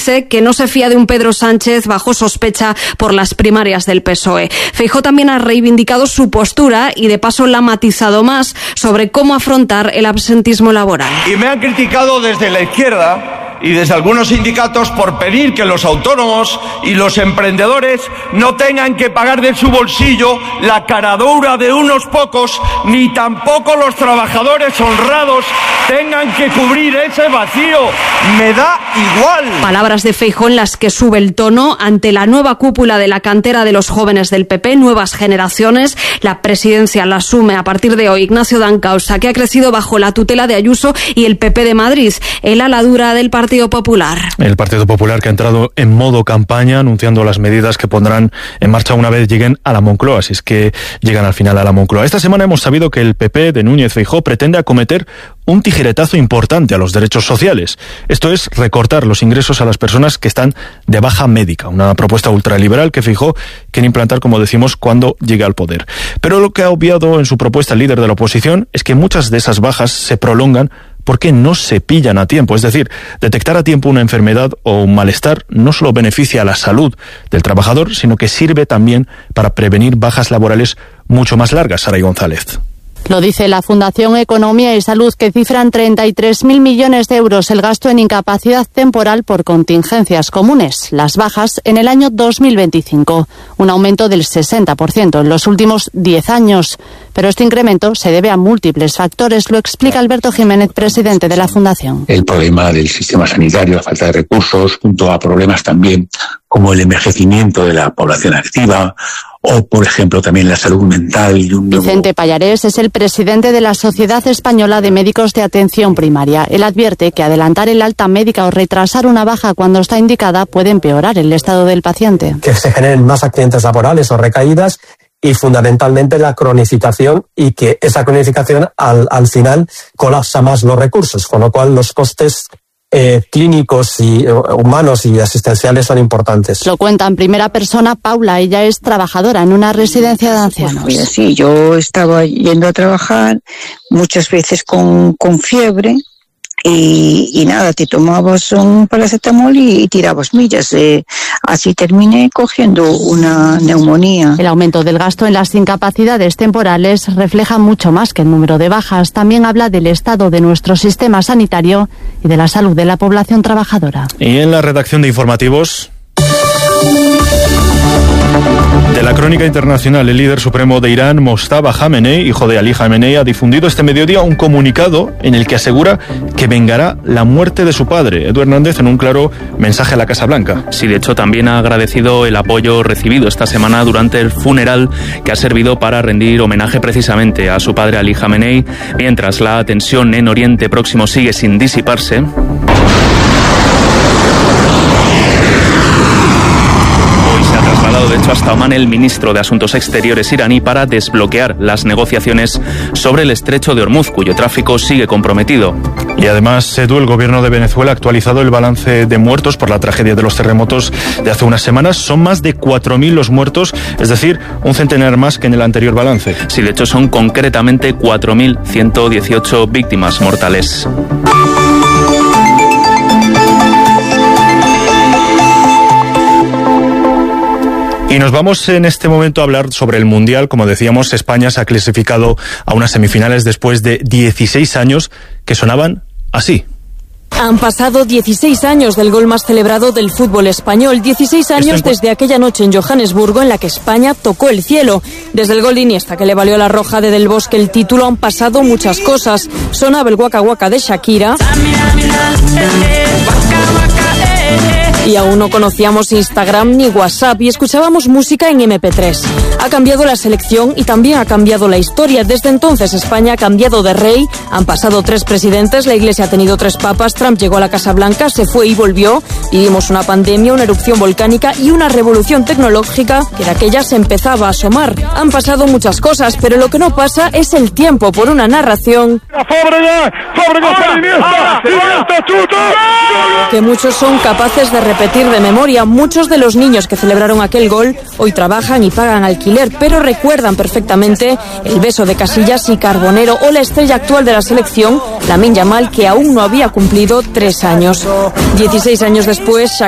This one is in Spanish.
dice que no se fía de un Pedro Sánchez bajo sospecha por las primarias del PSOE. Feijóo también ha reivindicado su postura y de paso la ha matizado más sobre cómo afrontar el absentismo laboral. Y me han criticado desde la izquierda y desde algunos sindicatos por pedir que los autónomos y los emprendedores no tengan que pagar de su bolsillo la caradura de unos pocos, ni tampoco los trabajadores honrados tengan que cubrir ese vacío. Me da igual. Palabras de Feijóo en las que sube el tono ante la nueva cúpula de la cantera de los jóvenes del PP, Nuevas Generaciones. La presidencia la asume a partir de hoy Ignacio Dancausa, que ha crecido bajo la tutela de Ayuso y el PP de Madrid, el ala dura del Partido Popular. El Partido Popular, que ha entrado en modo campaña anunciando las medidas que pondrán en marcha una vez lleguen a la Moncloa, si es que llegan al final a la Moncloa. Esta semana hemos sabido que el PP de Núñez Feijóo pretende acometer un tijeretazo importante a los derechos sociales. Esto es recortar los ingresos a las personas que están de baja médica, una propuesta ultraliberal que Feijóo quiere implantar, como decimos, cuando llegue al poder. Pero lo que ha obviado en su propuesta el líder de la oposición es que muchas de esas bajas se prolongan porque no se pillan a tiempo. Es decir, detectar a tiempo una enfermedad o un malestar no solo beneficia a la salud del trabajador, sino que sirve también para prevenir bajas laborales mucho más largas. Saray González. Lo dice la Fundación Economía y Salud, que cifra en 33.000 millones de euros el gasto en incapacidad temporal por contingencias comunes, las bajas, en el año 2025, un aumento del 60% en los últimos 10 años. Pero este incremento se debe a múltiples factores, lo explica Alberto Jiménez, presidente de la Fundación. El problema del sistema sanitario, la falta de recursos, junto a problemas también como el envejecimiento de la población activa, o, por ejemplo, también la salud mental. Vicente Pallarés es el presidente de la Sociedad Española de Médicos de Atención Primaria. Él advierte que adelantar el alta médica o retrasar una baja cuando está indicada puede empeorar el estado del paciente. Que se generen más accidentes laborales o recaídas y fundamentalmente la cronificación, y que esa cronificación al final colapsa más los recursos, con lo cual los costes clínicos y humanos y asistenciales son importantes. Lo cuenta en primera persona Paula. Ella es trabajadora en una residencia de ancianos. Pues sí, yo estaba yendo a trabajar muchas veces con fiebre y nada, te tomabas un paracetamol y tirabas millas. Así terminé cogiendo una neumonía. El aumento del gasto en las incapacidades temporales refleja mucho más que el número de bajas. También habla del estado de nuestro sistema sanitario y de la salud de la población trabajadora. Y en la redacción de informativos de la Crónica Internacional, el líder supremo de Irán, Mojtaba Khamenei, hijo de Ali Khamenei, ha difundido este mediodía un comunicado en el que asegura que vengará la muerte de su padre. Edu Hernández, en un claro mensaje a la Casa Blanca. Sí, de hecho, también ha agradecido el apoyo recibido esta semana durante el funeral que ha servido para rendir homenaje precisamente a su padre Ali Khamenei, mientras la tensión en Oriente Próximo sigue sin disiparse. De hecho, hasta Oman el ministro de Asuntos Exteriores iraní para desbloquear las negociaciones sobre el estrecho de Hormuz, cuyo tráfico sigue comprometido. Y además, Edu, el gobierno de Venezuela ha actualizado el balance de muertos por la tragedia de los terremotos de hace unas semanas. Son más de 4.000 los muertos, es decir, un centenar más que en el anterior balance. Sí, de hecho son concretamente 4.118 víctimas mortales. Y nos vamos en este momento a hablar sobre el Mundial. Como decíamos, España se ha clasificado a unas semifinales después de 16 años que sonaban así. Han pasado 16 años del gol más celebrado del fútbol español, 16 años desde aquella noche en Johannesburgo en la que España tocó el cielo. Desde el gol de Iniesta, que le valió a la Roja de Del Bosque el título, han pasado muchas cosas. Sonaba el Waka Waka de Shakira y aún no conocíamos Instagram ni WhatsApp y escuchábamos música en MP3. Ha cambiado la selección y también ha cambiado la historia. Desde entonces España ha cambiado de rey, han pasado 3 presidentes, la Iglesia ha tenido 3 papas, Trump llegó a la Casa Blanca, se fue y volvió, vivimos una pandemia, una erupción volcánica y una revolución tecnológica que de aquella se empezaba a asomar. Han pasado muchas cosas, pero lo que no pasa es el tiempo por una narración que muchos son capaces de repetir de memoria. Muchos de los niños que celebraron aquel gol hoy trabajan y pagan alquiler, pero recuerdan perfectamente el beso de Casillas y Carbonero o la estrella actual de la selección, Lamine Yamal, que aún no había cumplido 3 años. 16 años después,